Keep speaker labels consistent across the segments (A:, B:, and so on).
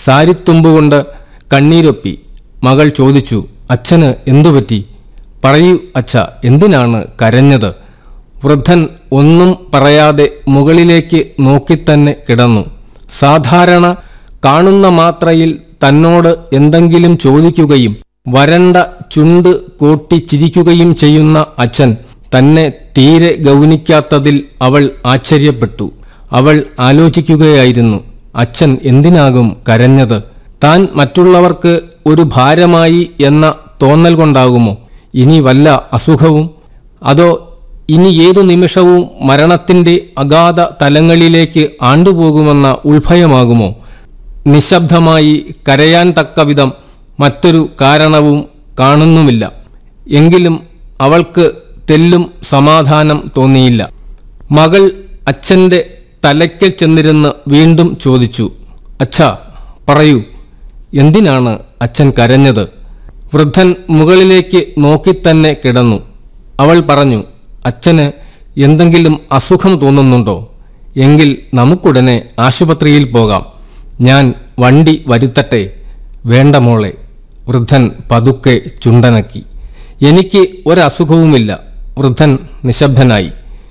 A: സാരിത്തുമ്പുകൊണ്ട് കണ്ണീരൊപ്പി. മകൾ ചോദിച്ചു, അച്ഛന് എന്തുപറ്റി? പറയൂ അച്ഛ, എന്തിനാണ് കരഞ്ഞത്? വൃദ്ധൻ ഒന്നും പറയാതെ മുകളിലേക്ക് നോക്കിത്തന്നെ കിടന്നു. സാധാരണ കാണുന്ന മാത്രയിൽ തന്നോട് എന്തെങ്കിലും ചോദിക്കുകയും വരണ്ട ചുണ്ട് കോട്ടി ചിരിക്കുകയും ചെയ്യുന്ന അച്ഛൻ തന്നെ തീരെ ഗൗനിക്കാത്തതിൽ അവൾ ആശ്ചര്യപ്പെട്ടു. അവൾ ആലോചിക്കുകയായിരുന്നു, അച്ഛൻ എന്തിനാകും കരഞ്ഞത്? താൻ മറ്റുള്ളവർക്ക് ഒരു ഭാരമായി എന്ന തോന്നൽ കൊണ്ടാകുമോ? ഇനി വല്ല അസുഖവും? അതോ ഇനി ഏതു നിമിഷവും മരണത്തിൻ്റെ അഗാധ തലങ്ങളിലേക്ക് ആണ്ടുപോകുമെന്ന ഉൾഭയമാകുമോ? നിശബ്ദമായി കരയാൻ തക്കവിധം മറ്റൊരു കാരണവും കാണുന്നുമില്ല. എങ്കിലും അവൾക്ക് തെല്ലും സമാധാനം തോന്നിയില്ല. മകൾ അച്ഛൻ്റെ തലയ്ക്കൽ ചെന്നിരുന്ന് വീണ്ടും ചോദിച്ചു, അച്ഛാ പറയൂ, എന്തിനാണ് അച്ഛൻ കരഞ്ഞത്? വൃദ്ധൻ മുകളിലേക്ക് നോക്കിത്തന്നെ കിടന്നു. അവൾ പറഞ്ഞു, അച്ഛന് എന്തെങ്കിലും അസുഖം തോന്നുന്നുണ്ടോ? എങ്കിൽ നമുക്കുടനെ ആശുപത്രിയിൽ പോകാം. ഞാൻ വണ്ടി വരുത്തട്ടെ? വേണ്ട മോളെ. വൃദ്ധൻ പതുക്കെ ചുണ്ടനക്കി. എനിക്ക് ഒരസുഖവുമില്ല. വൃദ്ധൻ നിശബ്ദനായി.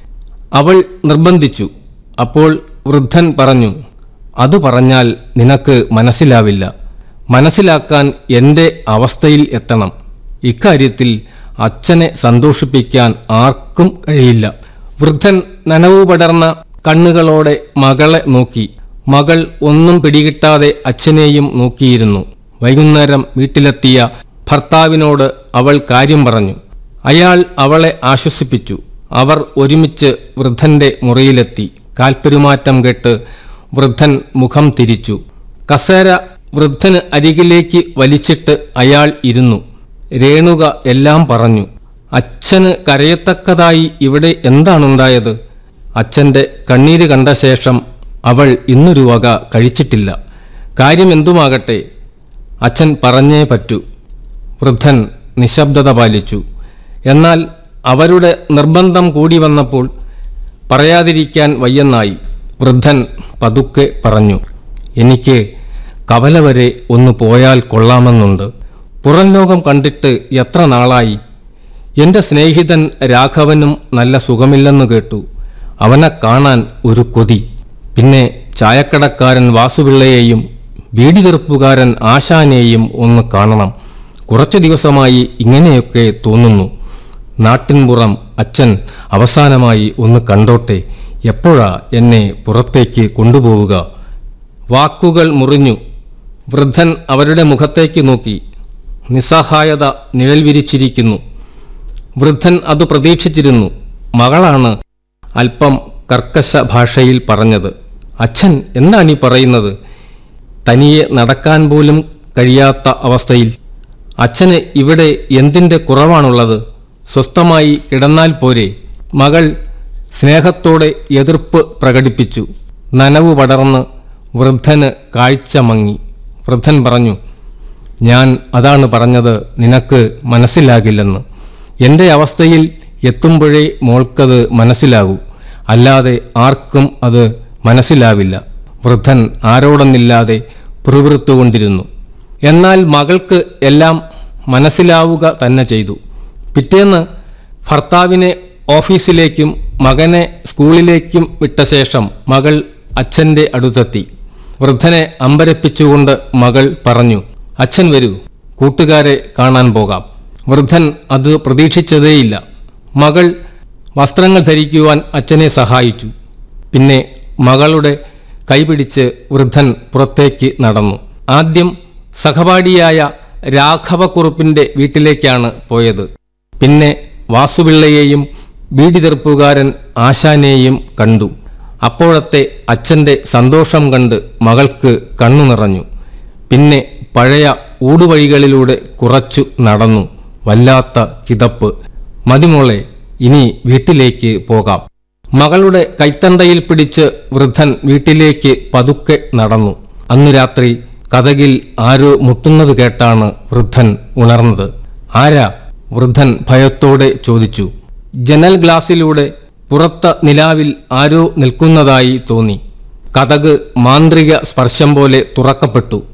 A: അവൾ നിർബന്ധിച്ചു. അപ്പോൾ വൃദ്ധൻ പറഞ്ഞു, അത് പറഞ്ഞാൽ നിനക്ക് മനസ്സിലാവില്ല. മനസ്സിലാക്കാൻ എൻ്റെ അവസ്ഥയിൽ എത്തണം. ഇക്കാര്യത്തിൽ അച്ഛനെ സന്തോഷിപ്പിക്കാൻ ആർക്കും കഴിയില്ല. വൃദ്ധൻ നനവു പടർന്ന കണ്ണുകളോടെ മകളെ നോക്കി. മകൾ ഒന്നും പിടികിട്ടാതെ അച്ഛനെയും നോക്കിയിരുന്നു. വൈകുന്നേരം വീട്ടിലെത്തിയ ഭർത്താവിനോട് അവൾ കാര്യം പറഞ്ഞു. അയാൾ അവളെ ആശ്വസിപ്പിച്ചു. അവർ ഒരുമിച്ച് വൃദ്ധന്റെ മുറിയിലെത്തി. കാൽപ്പെരുമാറ്റം കേട്ട് വൃദ്ധൻ മുഖം തിരിച്ചു. കസേര വൃദ്ധന് അരികിലേക്ക് വലിച്ചിട്ട് അയാൾ ഇരുന്നു. രേണുക എല്ലാം പറഞ്ഞു. അച്ഛന് കരയത്തക്കതായി ഇവിടെ എന്താണുണ്ടായത്? അച്ഛൻ്റെ കണ്ണീര് കണ്ട ശേഷം അവൾ ഇന്നൊരു വക കഴിച്ചിട്ടില്ല. കാര്യം എന്തുമാകട്ടെ, അച്ഛൻ പറഞ്ഞേ പറ്റൂ. വൃദ്ധൻ നിശബ്ദത പാലിച്ചു. എന്നാൽ അവരുടെ നിർബന്ധം കൂടി വന്നപ്പോൾ പറയാതിരിക്കാൻ വയ്യെന്നായി. വൃദ്ധൻ പതുക്കെ പറഞ്ഞു, എനിക്ക് കവല വരെ ഒന്ന് പോയാൽ കൊള്ളാമെന്നുണ്ട്. പുറം ലോകം കണ്ടിട്ട് എത്ര നാളായി. എൻ്റെ സ്നേഹിതൻ രാഘവനും നല്ല സുഖമില്ലെന്ന് കേട്ടു. അവനെ കാണാൻ ഒരു കൊതി. പിന്നെ ചായക്കടക്കാരൻ വാസുപിള്ളയെയും ബീഡി തെറുപ്പുകാരൻ ആശാനെയും ഒന്ന് കാണണം. കുറച്ചു ദിവസമായി ഇങ്ങനെയൊക്കെ തോന്നുന്നു. നാട്ടിൻപുറം അച്ഛൻ അവസാനമായി ഒന്ന് കണ്ടോട്ടെ. എപ്പോഴാ എന്നെ പുറത്തേക്ക് കൊണ്ടുപോവുക? വാക്കുകൾ മുറിഞ്ഞു. വൃദ്ധൻ അവരുടെ മുഖത്തേക്ക് നോക്കി. നിസ്സഹായത നിഴൽ വിരിച്ചിരിക്കുന്നു. വൃദ്ധൻ അത് പ്രതീക്ഷിച്ചിരുന്നു. മകളാണ് അല്പം കർക്കശ ഭാഷയിൽ പറഞ്ഞത്. അച്ഛൻ എന്താണീ പറയുന്നത്? തനിയെ നടക്കാൻ പോലും കഴിയാത്ത അവസ്ഥയിൽ അച്ഛന് ഇവിടെ എന്തിൻ്റെ കുറവാണുള്ളത്? സ്വസ്ഥമായി കിടന്നാൽ പോരെ? മകൾ സ്നേഹത്തോടെ എതിർപ്പ് പ്രകടിപ്പിച്ചു. നനവ് പടർന്ന് വൃദ്ധന് കാഴ്ച മങ്ങി. വൃദ്ധൻ പറഞ്ഞു, ഞാൻ അതാണ് പറഞ്ഞത്, നിനക്ക് മനസ്സിലാകില്ലെന്ന്. എൻ്റെ അവസ്ഥയിൽ എത്തുമ്പോഴേ മോൾക്കത് മനസ്സിലാകൂ, അല്ലാതെ ആർക്കും അത് മനസ്സിലാവില്ല. വൃദ്ധൻ ആരോടൊന്നില്ലാതെ പിറുപിറുത്തുകൊണ്ടിരുന്നു. എന്നാൽ മകൾക്ക് എല്ലാം മനസ്സിലാവുക തന്നെ ചെയ്തു. പിറ്റേന്ന് ഭർത്താവിനെ ഓഫീസിലേക്കും മകനെ സ്കൂളിലേക്കും വിട്ട ശേഷം മകൾ അച്ഛൻ്റെ അടുത്തെത്തി. വൃദ്ധനെ അമ്പരപ്പിച്ചുകൊണ്ട് മകൾ പറഞ്ഞു, അച്ഛൻ വരൂ, കൂട്ടുകാരെ കാണാൻ പോകാം. വൃദ്ധൻ അത് പ്രതീക്ഷിച്ചതേയില്ല. മകൾ വസ്ത്രങ്ങൾ ധരിക്കുവാൻ അച്ഛനെ സഹായിച്ചു. പിന്നെ മകളുടെ കൈപിടിച്ച് വൃദ്ധൻ പുറത്തേക്ക് നടന്നു. ആദ്യം സഹപാഠിയായ രാഘവക്കുറുപ്പിൻ്റെ വീട്ടിലേക്കാണ് പോയത്. പിന്നെ വാസുപിള്ളയെയും ബീഡി തെറുപ്പുകാരൻ ആശാനെയും കണ്ടു. അപ്പോഴത്തെ അച്ഛൻ്റെ സന്തോഷം കണ്ട് മകൾക്ക് കണ്ണു നിറഞ്ഞു. പിന്നെ പഴയ ഊടുവഴികളിലൂടെ കുറച്ചു നടന്നു. വല്ലാത്ത കിതപ്പ്. മതിമോളെ, ഇനി വീട്ടിലേക്ക് പോകാം. മകളുടെ കൈത്തണ്ടയിൽ പിടിച്ച് വൃദ്ധൻ വീട്ടിലേക്ക് പതുക്കെ നടന്നു. അന്നു രാത്രി കതകിൽ ആരോ മുട്ടുന്നത് കേട്ടാണ് വൃദ്ധൻ ഉണർന്നത്. ആരാ? വൃദ്ധൻ ഭയത്തോടെ ചോദിച്ചു. ജനൽ ഗ്ലാസിലൂടെ പുറത്ത നിലാവിൽ ആരോ നിൽക്കുന്നതായി തോന്നി. കതക് മാന്ത്രിക സ്പർശം പോലെ തുറക്കപ്പെട്ടു.